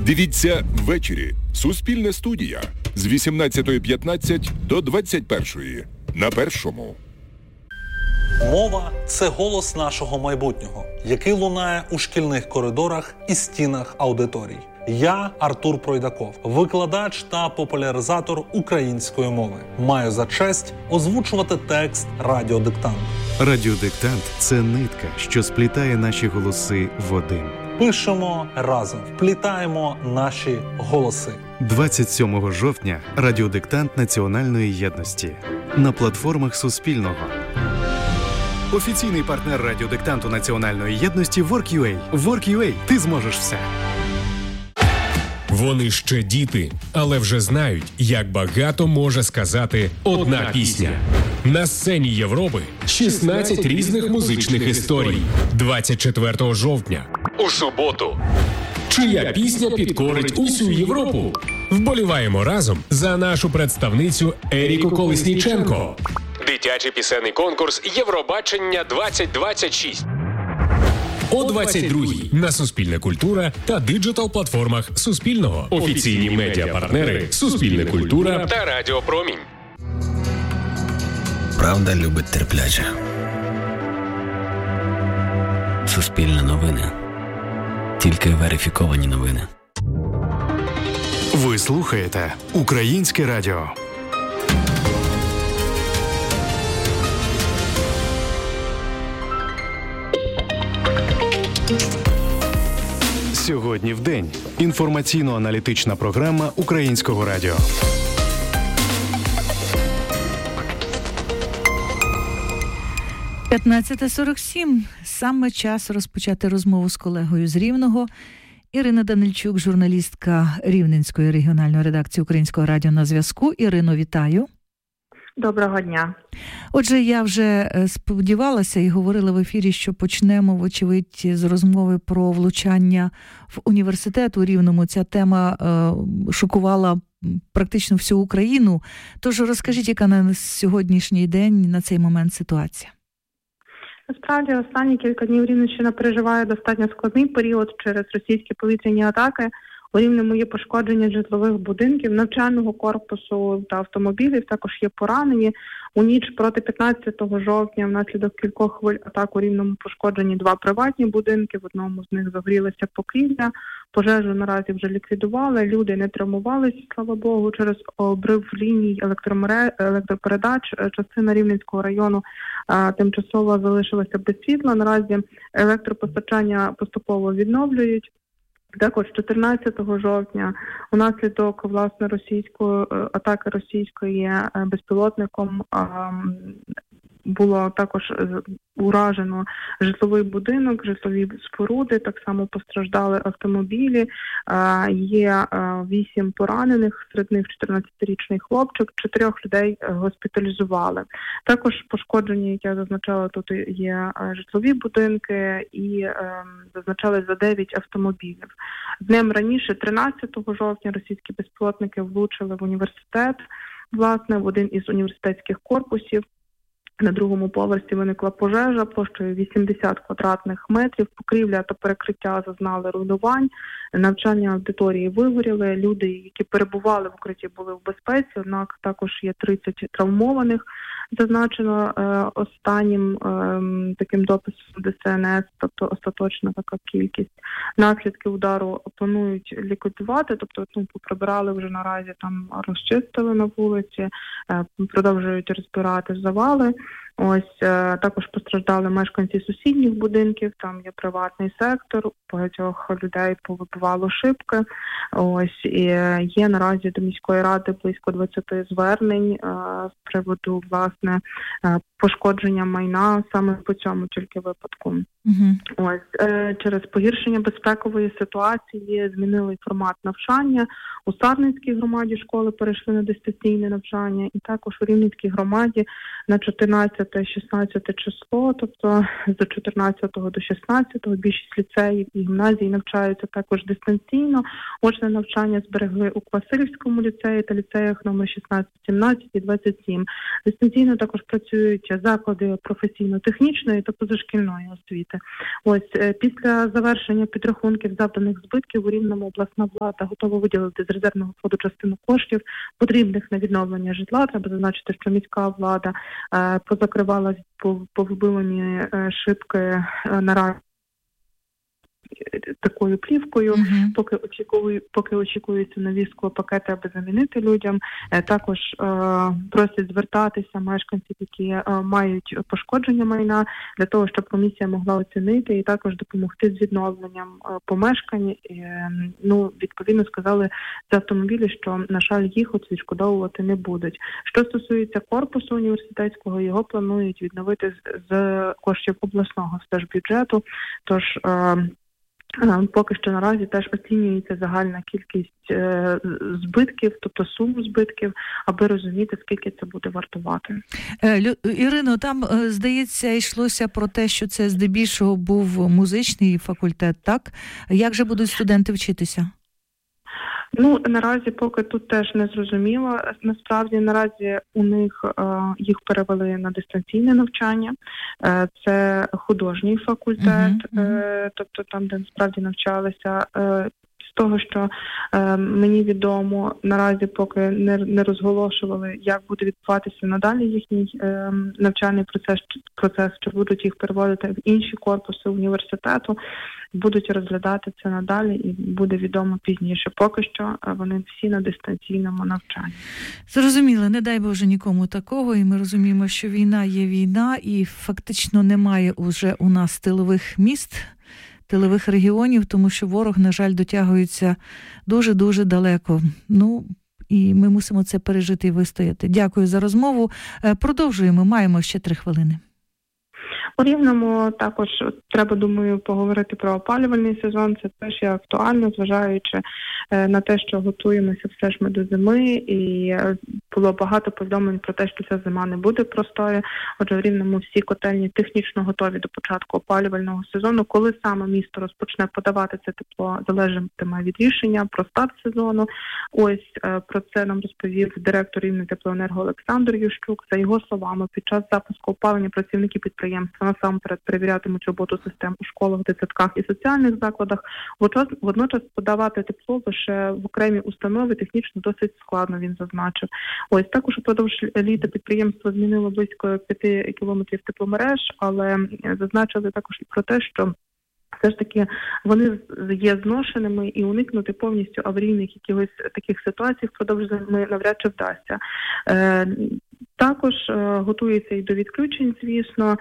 Дивіться ввечері. Суспільне студія з 18:15 до 21:00 на Першому. Мова – це голос нашого майбутнього, який лунає у шкільних коридорах і стінах аудиторій. Я Артур Пройдаков, викладач та популяризатор української мови. Маю за честь озвучувати текст радіодиктанту. Радіодиктант – це нитка, що сплітає наші голоси в один. Пишемо разом, вплітаємо наші голоси. 27 жовтня – радіодиктант Національної єдності. На платформах Суспільного. Офіційний партнер радіодиктанту Національної єдності Work.ua. Work.ua – ти зможеш все. Вони ще діти, але вже знають, як багато може сказати одна пісня. На сцені Європи 16 різних музичних історій. 24 жовтня. У суботу. Чия пісня підкорить усю Європу? Вболіваємо разом за нашу представницю Еріку Колесніченко. Дитячий пісенний конкурс Євробачення 2026. О 22:00 на Суспільне культура та диджитал-платформах Суспільного. Офіційні медіапартнери Суспільне культура та Радіо Промінь. Правда любить терпляче. Суспільне новини. Тільки верифіковані новини. Ви слухаєте Українське радіо. Сьогодні в день. Інформаційно-аналітична програма Українського радіо. 15:47. Саме час розпочати розмову з колегою з Рівного. Ірина Данильчук, журналістка Рівненської регіональної редакції Українського радіо на зв'язку. Ірино, вітаю. Доброго дня. Отже, я вже сподівалася і говорила в ефірі, що почнемо, вочевидь, з розмови про влучання в університет у Рівному. Ця тема шокувала практично всю Україну. Тож розкажіть, яка на сьогоднішній день, на цей момент ситуація? Насправді, останні кілька днів Рівненщина переживає достатньо складний період через російські повітряні атаки. У Рівному є пошкодження житлових будинків, навчального корпусу та автомобілів, також є поранені. У ніч проти 15 жовтня внаслідок кількох хвиль атак у Рівному пошкоджені 2 приватні будинки, в одному з них загорілася покрівля. Пожежу наразі вже ліквідували, люди не травмувалися, слава Богу, через обрив ліній електропередач. Частина Рівненського району тимчасово залишилася без світла. Наразі електропостачання поступово відновлюють. Також 14 жовтня унаслідок, власне, атаки російської безпілотником було також уражено житловий будинок, житлові споруди, так само постраждали автомобілі. Є 8 поранених, серед них 14-річний хлопчик, 4 людей госпіталізували. Також пошкоджені, як я зазначала, тут є житлові будинки і зазначали за 9 автомобілів. Днем раніше, 13 жовтня, російські безпілотники влучили в університет, власне, в один із університетських корпусів. На другому поверсі виникла пожежа площею 80 квадратних метрів. Покрівля та перекриття зазнали руйнувань. Навчальні аудиторії вигоріли. Люди, які перебували в укритті, були в безпеці, однак також є 30 травмованих. Зазначено останнім таким дописом ДСНС, тобто остаточна така кількість. Наслідки удару планують ліквідувати, тобто поприбирали вже наразі, там розчистили на вулиці, продовжують розбирати завали. Ось також постраждали мешканці сусідніх будинків, там є приватний сектор, у багатьох людей повибивало шибки. Ось і є наразі до міської ради близько 20 звернень з приводу, власне, пошкодження майна саме по цьому тільки випадку. Ось через погіршення безпекової ситуації змінили формат навчання. У Сарненській громаді школи перейшли на дистанційне навчання, і також у Рівненській громаді на 14 15-16 число, тобто з 14 до 16, більшість ліцеїв і гімназій навчаються також дистанційно. Очне навчання зберегли у Квасилівському ліцеї та ліцеях номер 16, 17 і 27. Дистанційно також працюють заклади професійно-технічної та позашкільної освіти. Ось після завершення підрахунків завданих збитків у Рівному обласна влада готова виділити з резервного фонду частину коштів, потрібних на відновлення житла. Треба зазначити, що міська влада позакривала повибивані шибки наразі такою плівкою, поки очікуються нові склопакети, аби замінити людям. Також просять звертатися мешканців, які мають пошкодження майна, для того, щоб комісія могла оцінити і також допомогти з відновленням помешкань. Відповідно сказали з автомобілів, що, на жаль, їх відшкодовувати не будуть. Що стосується корпусу університетського, його планують відновити з коштів обласного бюджету. Тож поки що наразі теж оцінюється загальна кількість збитків, тобто суму збитків, аби розуміти, скільки це буде вартувати. Ірино, там, здається, йшлося про те, що це здебільшого був музичний факультет, так? Як же будуть студенти вчитися? Наразі поки тут теж не зрозуміло. Насправді, наразі у них їх перевели на дистанційне навчання. Це художній факультет, тобто там, де насправді навчалися. З того, що мені відомо, наразі поки не розголошували, як буде відбуватися надалі їхній навчальний процес, чи будуть їх переводити в інші корпуси університету, будуть розглядати це надалі і буде відомо пізніше. Поки що вони всі на дистанційному навчанні. Зрозуміло, не дай Боже нікому такого, і ми розуміємо, що війна є війна, і фактично немає уже у нас тилових міст, тилових регіонів, тому що ворог, на жаль, дотягується дуже-дуже далеко. І ми мусимо це пережити і вистояти. Дякую за розмову. Продовжуємо, маємо ще 3 хвилини. У Рівному також треба, думаю, поговорити про опалювальний сезон. Це теж є актуально, зважаючи на те, що готуємося все ж ми до зими, і було багато повідомлень про те, що ця зима не буде простою. Отже, в Рівному всі котельні технічно готові до початку опалювального сезону. Коли саме місто розпочне подавати це тепло, залежатиме від рішення про старт сезону. Ось про це нам розповів директор Рівнетеплоенерго Олександр Ющук. За його словами, під час запуску опалення працівники підприємства насамперед перевірятимуть роботу систем у школах, дитсадках і соціальних закладах. Водночас подавати тепло лише в окремі установи технічно досить складно, він зазначив. Ось також упродовж літа підприємство змінило близько 5 кілометрів тепломереж, але зазначили також і про те, що все ж таки вони є зношеними і уникнути повністю аварійних якихось таких ситуацій впродовж зими навряд чи вдасться. Також готується і до відключень, звісно,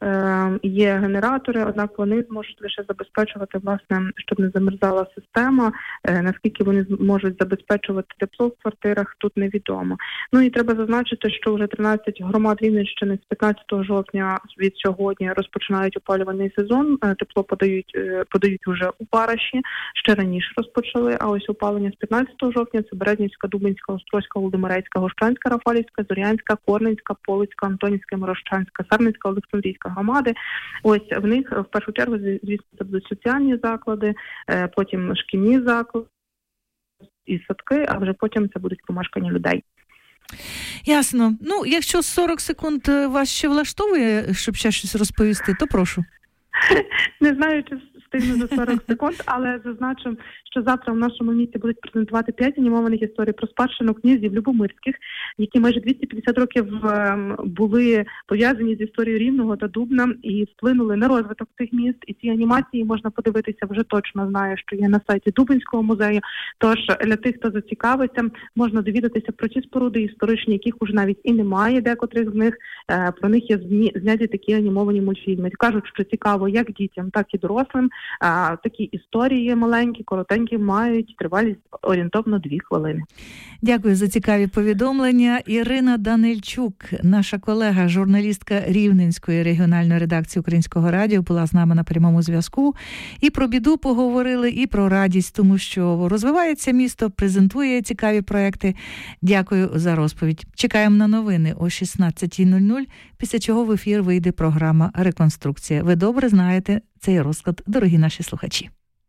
є генератори, однак вони зможуть лише забезпечувати, власне, щоб не замерзала система. Наскільки вони зможуть забезпечувати тепло в квартирах, тут невідомо. І треба зазначити, що вже 13 громад Рівненщини з 15 жовтня від сьогодні розпочинають опалювальний сезон. Тепло подають вже у Бараші, ще раніше розпочали, а ось опалення з 15 жовтня це Березнівська, Дубинська, Острозька, Володимирецька, Гощанська, Рафалівська, Зорянська, Корненська, Полицька, Антонівська, Мирощанська, Сарницька, Олександрійська громади. Ось в них в першу чергу, звісно, це будуть соціальні заклади, потім шкільні заклади і садки, а вже потім це будуть помешкання людей. Ясно. Якщо 40 секунд вас ще влаштовує, щоб ще щось розповісти, то прошу. Не знаю, чи встигну за 40 секунд, але зазначу, що завтра в нашому місті будуть презентувати 5 анімованих історій про спадщину князів Любомирських, які майже 250 років були пов'язані з історією Рівного та Дубна і вплинули на розвиток цих міст. І ці анімації можна подивитися, вже точно знаю, що є на сайті Дубинського музею. Тож для тих, хто зацікавиться, можна довідатися про ці споруди історичні, яких уже навіть і немає, декотрих з них. Про них є зняті такі анімовані мультфільми. Кажуть, що цікаво як дітям, так і дорослим. такі історії маленькі, коротенькі, мають тривалість орієнтовно 2 хвилини. Дякую за цікаві повідомлення. Ірина Данильчук, наша колега, журналістка Рівненської регіональної редакції Українського радіо, була з нами на прямому зв'язку. І про біду поговорили, і про радість, тому що розвивається місто, презентує цікаві проекти. Дякую за розповідь. Чекаємо на новини о 16:00, після чого в ефір вийде програма «Реконструкція». Ви добре знаєте цей розклад, дорогі наші слухачі.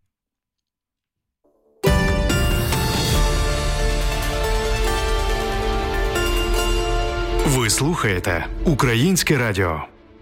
Ви слухаєте Українське радіо.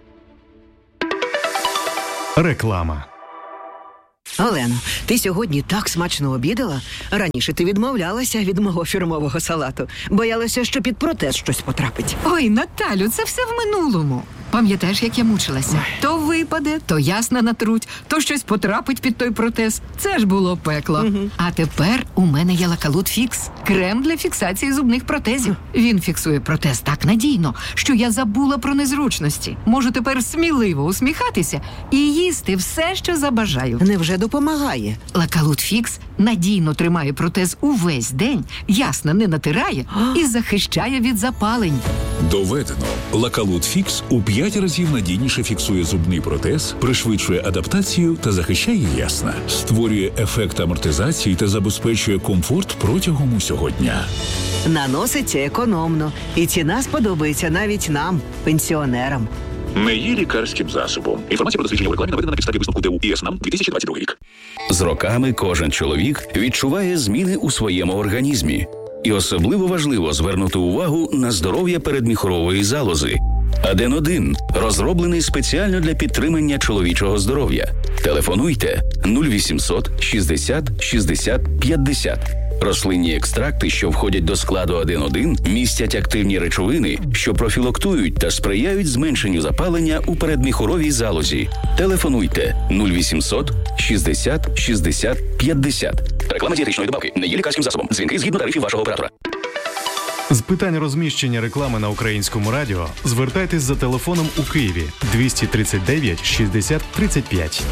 Реклама. Олено, ти сьогодні так смачно обідала? Раніше ти відмовлялася від мого фірмового салату. Боялася, що під протез щось потрапить. Ой, Наталю, це все в минулому. Пам'ятаєш, як я мучилася? То випаде, то ясна натруть, то щось потрапить під той протез. Це ж було пекло. А тепер у мене є Лакалут Фікс. Крем для фіксації зубних протезів. Він фіксує протез так надійно, що я забула про незручності. Можу тепер сміливо усміхатися і їсти все, що забажаю. Невже допомагає? Лакалут Фікс надійно тримає протез увесь день, ясно не натирає і захищає від запалень. Доведено. Лакалут Фікс у 5 разів надійніше фіксує зубний протез, пришвидшує адаптацію та захищає ясна. Створює ефект амортизації та забезпечує комфорт протягом усього дня. Наноситься економно. І ціна сподобається навіть нам, пенсіонерам. Не є лікарським засобом. Інформація про дослідження у рекламі наведена на підставі висновку ТУ ІСНАМ 2022 рік. З роками кожен чоловік відчуває зміни у своєму організмі. І особливо важливо звернути увагу на здоров'я передміхорової залози. Аден-1 розроблений спеціально для підтримання чоловічого здоров'я. Телефонуйте 0800 60 60 50. Рослинні екстракти, що входять до складу Аден-1, містять активні речовини, що профілактують та сприяють зменшенню запалення у передміхоровій залозі. Телефонуйте 0800 60 60 50. Реклама дієтичної добавки не є лікарським засобом. Дзвінки згідно тарифів вашого оператора. З питань розміщення реклами на Українському радіо звертайтесь за телефоном у Києві 239 60 35.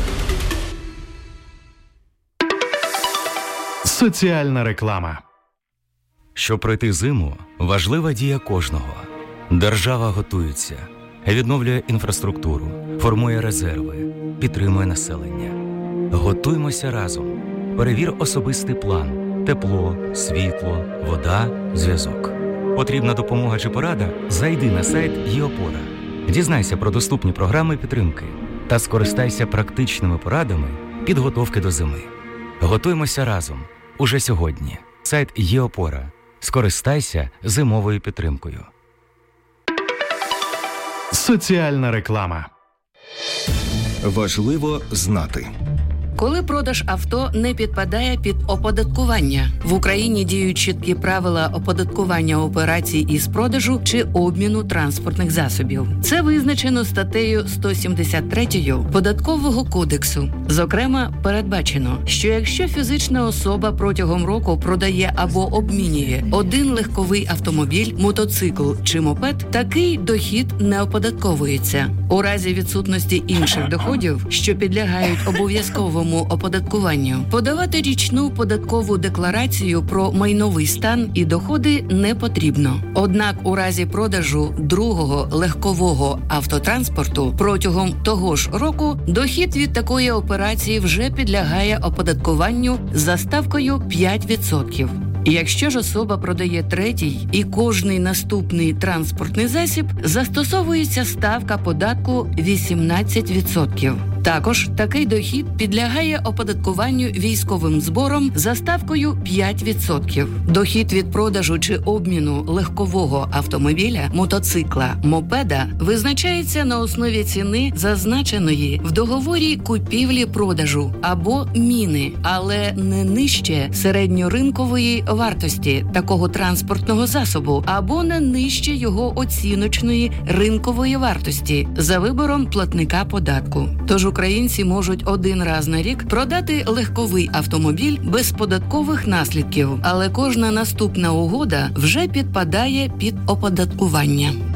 Соціальна реклама. Щоб пройти зиму, важлива дія кожного. Держава готується, відновлює інфраструктуру, формує резерви, підтримує населення. Готуймося разом. Перевір особистий план. Тепло, світло, вода, зв'язок. Потрібна допомога чи порада? Зайди на сайт ЄОпора. Дізнайся про доступні програми підтримки та скористайся практичними порадами підготовки до зими. Готуймося разом. Уже сьогодні. Сайт ЄОпора. Скористайся зимовою підтримкою. Соціальна реклама. Важливо знати. Коли продаж авто не підпадає під оподаткування, в Україні діють чіткі правила оподаткування операцій із продажу чи обміну транспортних засобів. Це визначено статтею 173 Податкового кодексу. Зокрема, передбачено, що якщо фізична особа протягом року продає або обмінює один легковий автомобіль, мотоцикл чи мопед, такий дохід не оподатковується. У разі відсутності інших доходів, що підлягають обов'язковому оподаткуванню, подавати річну податкову декларацію про майновий стан і доходи не потрібно. Однак у разі продажу другого легкового автотранспорту протягом того ж року дохід від такої операції вже підлягає оподаткуванню за ставкою 5%. Якщо ж особа продає третій і кожний наступний транспортний засіб, застосовується ставка податку 18%. Також такий дохід підлягає оподаткуванню військовим збором за ставкою 5%. Дохід від продажу чи обміну легкового автомобіля, мотоцикла, мопеда визначається на основі ціни, зазначеної в договорі купівлі-продажу або міни, але не нижче середньоринкової вартості такого транспортного засобу або не нижче його оціночної ринкової вартості за вибором платника податку. Тож українці можуть один раз на рік продати легковий автомобіль без податкових наслідків, але кожна наступна угода вже підпадає під оподаткування.